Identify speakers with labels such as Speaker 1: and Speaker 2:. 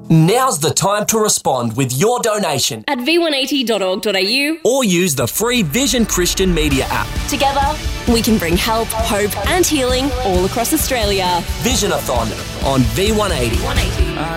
Speaker 1: Now's the time to respond with your donation
Speaker 2: at v180.org.au
Speaker 1: or use the free Vision Christian Media app.
Speaker 2: Together, we can bring help, hope and healing all across Australia.
Speaker 1: Visionathon on V180.